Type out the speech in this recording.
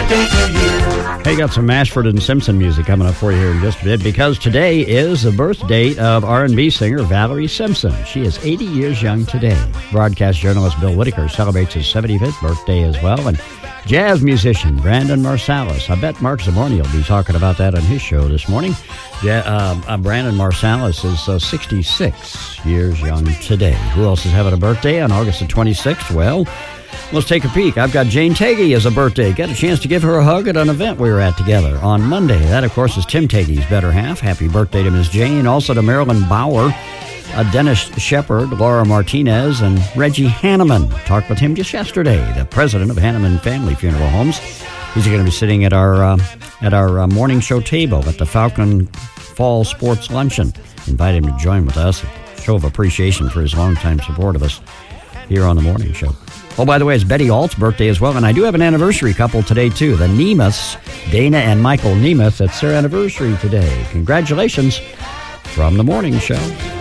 birthday to you. Hey, got some Ashford and Simpson music coming up for you here in just a bit, because today is the birth date of R&B singer Valerie Simpson. She is 80 years young today. Broadcast journalist Bill Whitaker celebrates his 75th birthday as well, and jazz musician Brandon Marsalis. I bet Mark Zaborni will be talking about that on his show this morning. Brandon Marsalis is 66 years young today. Who else is having a birthday on August the 26th? Well, let's take a peek. I've got Jane Tagey as a birthday. Got a chance to give her a hug at an event we were at together on Monday. That, of course, is Tim Tagey's better half. Happy birthday to Miss Jane. Also to Marilyn Bauer, Dennis Shepard, Laura Martinez, and Reggie Hanneman. Talked with him just yesterday, the president of Hanneman Family Funeral Homes. He's going to be sitting at our morning show table at the Falcon Fall Sports Luncheon. Invite him to join with us. A show of appreciation for his longtime support of us here on the morning show. Oh, by the way, it's Betty Alt's birthday as well, and I do have an anniversary couple today, too. The Nemeths, Dana and Michael Nemeth. It's their anniversary today. Congratulations from the morning show.